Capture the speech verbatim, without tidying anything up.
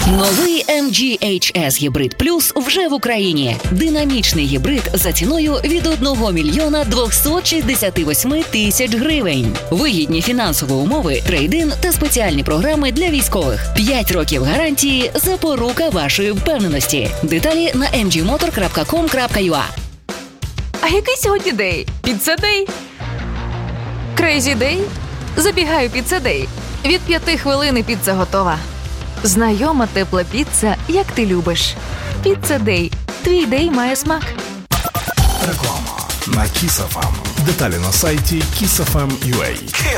Новий ем джі ейч ес Гібрид Плюс вже в Україні. Динамічний гібрид за ціною від одного мільйона двохсот шістдесят вісім тисяч гривень. Вигідні фінансові умови, трейд-ін та спеціальні програми для військових. п'ять років гарантії – запорука вашої впевненості. Деталі на ем джі мотор крапка ком крапка ю а. А який сьогодні день? Піца Дей? Крейзі Дей? Забігаю Піца Дей. Від п'яти хвилин і піца готова. Знайома тепла піца, як ти любиш. Піца Дей. Твій дей має смак. Реклама на Kiss еф ем. Деталі на сайті кіс еф ем крапка ю а.